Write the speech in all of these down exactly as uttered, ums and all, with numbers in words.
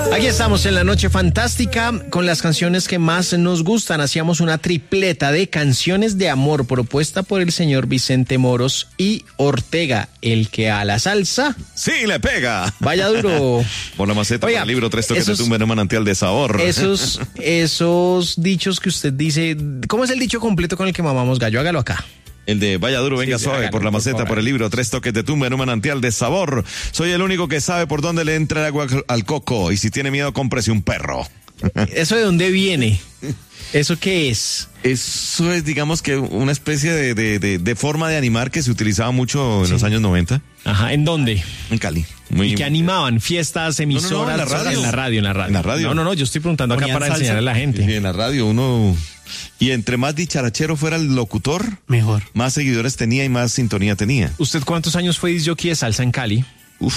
Aquí estamos en la noche fantástica con las canciones que más nos gustan. Hacíamos una tripleta de canciones de amor propuesta por el señor Vicente Moros y Ortega, el que a la salsa sí le pega. Vaya duro. Por la maceta, Oiga, por el libro Tres toques esos, de tumba en un manantial de sabor. Esos, esos dichos que usted dice, ¿cómo es el dicho completo con el que mamamos gallo? Hágalo acá. El de vaya duro, venga sí, suave, hágalo, por la maceta, por, por el libro Tres toques de tumba en un manantial de sabor. Soy el único que sabe por dónde le entra el agua al coco. Y si tiene miedo, cómprese un perro. ¿Eso de dónde viene? ¿Eso qué es? Eso es, digamos que una especie de, de, de, de forma de animar que se utilizaba mucho en sí. los años noventa. Ajá, ¿en dónde? En Cali. Muy... ¿Y que animaban? ¿Fiestas, emisoras? No, no, no, en la radio. En la radio, en la radio. En la radio. No, no, no, yo estoy preguntando acá para salsa? enseñarle a la gente. Sí, en la radio uno... Y entre más dicharachero fuera el locutor, mejor. Más seguidores tenía y más sintonía tenía. ¿Usted cuántos años fue disjockey de salsa en Cali? Uf.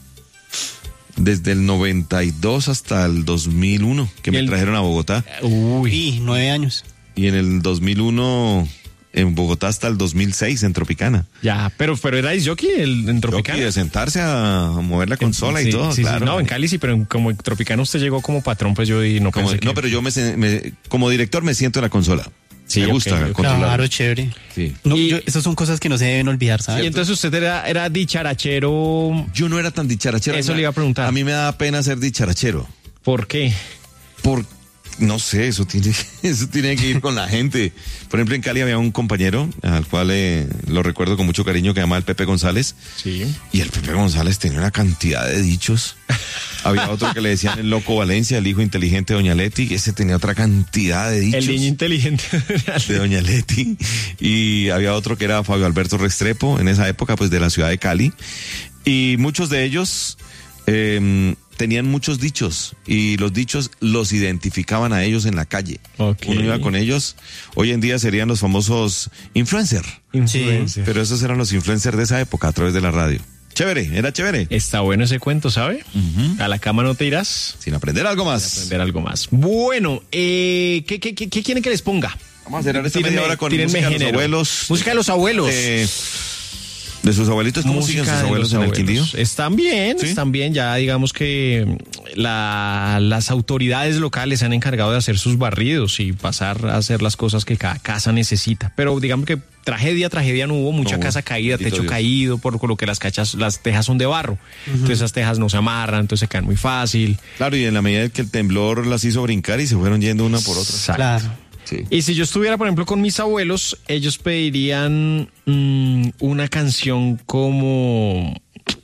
Desde el noventa y dos hasta el dos mil uno, que me el... trajeron a Bogotá. Uy, y nueve años. Y en el dos mil uno en Bogotá hasta el dos mil seis en Tropicana. Ya, pero pero era disjockey el, en Tropicana. Jockey de sentarse a, a mover la consola sí, y todo, sí, claro. Sí, no, en Cali sí, pero en, como en Tropicana usted llegó como patrón, pues yo y no como, pensé que... No, pero yo me, me como director me siento en la consola. Sí, me gusta okay, controlar. Claro, chévere. Sí. No, y, yo, esas son cosas que no se deben olvidar, ¿sabes? Y entonces usted era, era dicharachero. Yo no era tan dicharachero. Eso le iba a preguntar. A mí me da pena ser dicharachero. ¿Por qué? Por, no sé, eso tiene, eso tiene que ir con la gente. Por ejemplo, en Cali había un compañero, al cual eh, lo recuerdo con mucho cariño, que se llamaba el Pepe González. Sí. Y el Pepe González tenía una cantidad de dichos. Había otro que le decían el Loco Valencia, el hijo inteligente de Doña Leti, ese tenía otra cantidad de dichos. El niño inteligente de Doña Leti. Y había otro que era Fabio Alberto Restrepo, en esa época, pues de la ciudad de Cali. Y muchos de ellos eh, tenían muchos dichos, y los dichos los identificaban a ellos en la calle. Okay. Uno iba con ellos. Hoy en día serían los famosos influencer. Influencer. Pero esos eran los influencers de esa época a través de la radio. Chévere, era chévere. Está bueno ese cuento, ¿sabe? Uh-huh. A la cama no te irás. Sin aprender algo más. Sin aprender algo más. Bueno, eh, ¿qué, qué, qué, qué quieren que les ponga? Vamos a cerrar esta media hora con música de los abuelos. Música de los abuelos. Eh, ¿De sus abuelitos? ¿Cómo música siguen sus abuelos, en el Quindío? Están bien, ¿Sí? están bien. Ya digamos que la, las autoridades locales se han encargado de hacer sus barridos y pasar a hacer las cosas que cada casa necesita. Pero digamos que tragedia, tragedia no hubo, mucha no, casa caída, techo Dios. caído, por lo que las cachas, las tejas son de barro. Uh-huh. Entonces esas tejas no se amarran, entonces se caen muy fácil. Claro, y en la medida que el temblor las hizo brincar y se fueron yendo una por otra. Exacto. Claro. Sí. Y si yo estuviera, por ejemplo, con mis abuelos, ellos pedirían mmm, una canción como...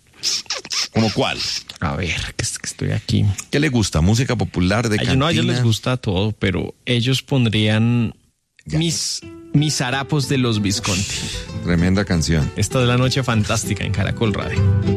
¿Como cuál? A ver, que, que estoy aquí. ¿Qué les gusta? ¿Música popular de cantina? No, a ellos les gusta todo, pero ellos pondrían ya. mis... Mis harapos de los Visconti. Tremenda canción. Esta es la noche fantástica en Caracol Radio.